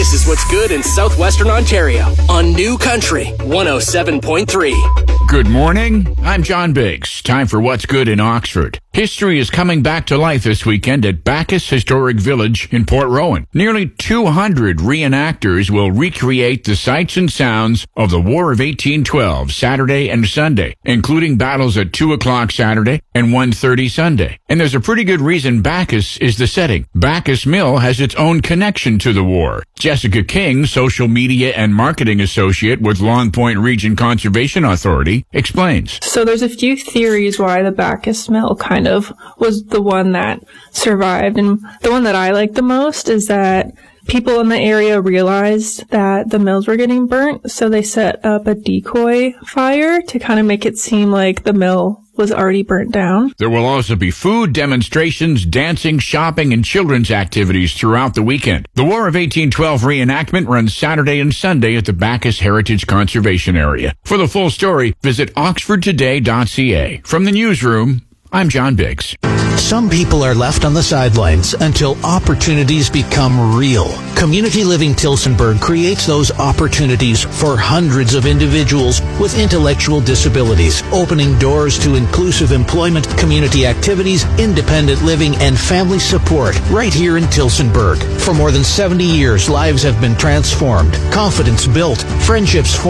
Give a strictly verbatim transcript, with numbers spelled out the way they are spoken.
This is what's good in southwestern Ontario on New Country one oh seven point three. Good morning. I'm John Biggs. Time for What's Good in Oxford. History is coming back to life this weekend at Bacchus Historic Village in Port Rowan. Nearly two hundred reenactors will recreate the sights and sounds of the War of eighteen twelve Saturday and Sunday, including battles at two o'clock Saturday and one thirty Sunday. And there's a pretty good reason Bacchus is the setting. Bacchus Mill has its own connection to the war. Jessica King, social media and marketing associate with Long Point Region Conservation Authority, explains. So there's a few theories why the Bacchus Mill kind of was the one that survived. And the one that I like the most is that people in the area realized that the mills were getting burnt, so they set up a decoy fire to kind of make it seem like the mill was already burnt down. There will also be food, demonstrations, dancing, shopping, and children's activities throughout the weekend. The War of eighteen twelve reenactment runs Saturday and Sunday at the Bacchus Heritage Conservation Area. For the full story, visit oxford today dot c a. From the newsroom, I'm John Biggs. Some people are left on the sidelines until opportunities become real. Community Living Tillsonburg creates those opportunities for hundreds of individuals with intellectual disabilities, opening doors to inclusive employment, community activities, independent living, and family support right here in Tillsonburg. For more than seventy years, lives have been transformed, confidence built, friendships formed,